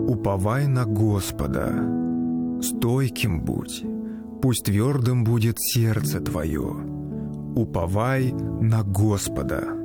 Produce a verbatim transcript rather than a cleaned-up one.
уповай на Господа. Стойким будь, пусть твердым будет сердце твое. Уповай на Господа.